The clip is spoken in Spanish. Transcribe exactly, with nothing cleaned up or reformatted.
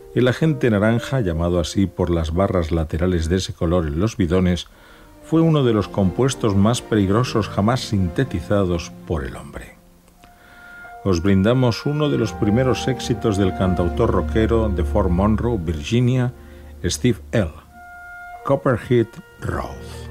El agente naranja, llamado así por las barras laterales de ese color en los bidones, fue uno de los compuestos más peligrosos jamás sintetizados por el hombre. Os brindamos uno de los primeros éxitos del cantautor rockero de Fort Monroe, Virginia, Steve L. Copperhead Road.